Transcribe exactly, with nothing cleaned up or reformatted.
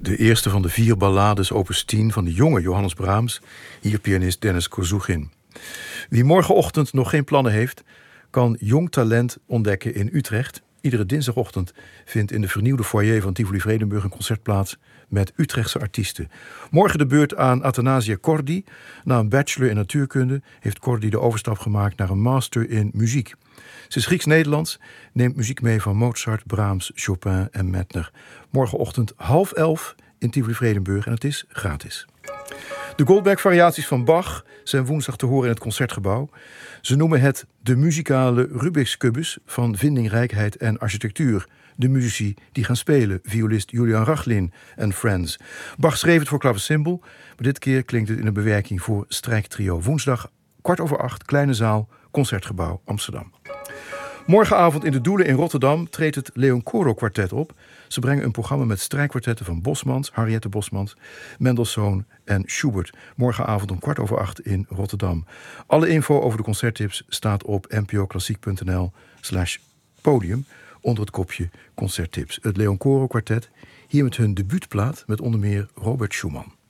De eerste van de vier ballades opus tien van de jonge Johannes Brahms. Hier pianist Denis Kozougin. Wie morgenochtend nog geen plannen heeft, kan jong talent ontdekken in Utrecht. Iedere dinsdagochtend vindt in de vernieuwde foyer van Tivoli Vredenburg een concert plaats met Utrechtse artiesten. Morgen de beurt aan Athanasia Cordy. Na een bachelor in natuurkunde heeft Cordy de overstap gemaakt naar een master in muziek. Ze is Grieks-Nederlands, neemt muziek mee van Mozart, Brahms, Chopin en Mettner. Morgenochtend half elf in Tivoli Vredenburg en het is gratis. De Goldberg-variaties van Bach zijn woensdag te horen in het Concertgebouw. Ze noemen het de muzikale Rubik's Kubus van vindingrijkheid en architectuur. De muzici die gaan spelen, violist Julian Rachlin en Friends. Bach schreef het voor klavecimbal, maar dit keer klinkt het in een bewerking voor strijktrio. Woensdag, kwart over acht, kleine zaal, Concertgebouw, Amsterdam. Morgenavond in de Doelen in Rotterdam treedt het Leon Coro Quartet op. Ze brengen een programma met strijkkwartetten van Bosmans, Henriette Bosmans, Mendelssohn en Schubert. Morgenavond om kwart over acht in Rotterdam. Alle info over de concerttips staat op npoklassiek.nl slash podium onder het kopje concerttips. Het Leon Coro Quartet, hier met hun debuutplaat met onder meer Robert Schumann.